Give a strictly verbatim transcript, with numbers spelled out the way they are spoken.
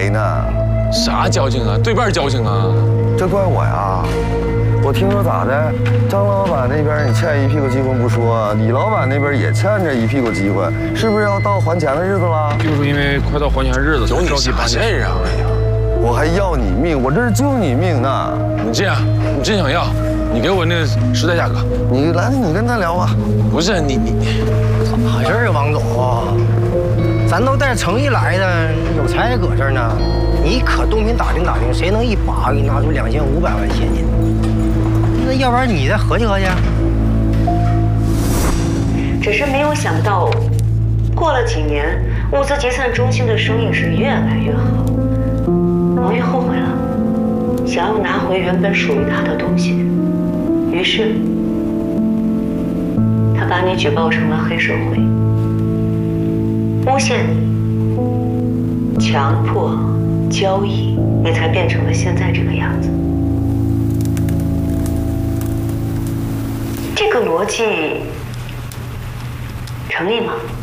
赔呢。 啥交情啊？对半交情啊！ 这怪我呀！我听说咋的，张老板那边你欠一屁股积分不说，李老板那边也欠着一屁股积分，是不是要到还钱的日子了？ 就是因为快到还钱日子， 有你啥事儿啊？哎呀， 我还要你命，我这是救你命呢！ 你这样，你真想要，你给我那实在价格。 你来，你跟他聊吧。 不是你你你， 啥事儿啊，王总啊？咱都带诚意来的，有才搁这儿呢。你可动品打听打听，谁能一把给你拿出两千五百万现金？那要不然你再合计合计。 只是没有想到，过了几年，物资集散中心的生意是越来越好。王玉后悔了，想要拿回原本属于他的东西，于是他把你举报成了黑社会，诬陷你，强迫交易，你才变成了现在这个样子。这个逻辑成立吗？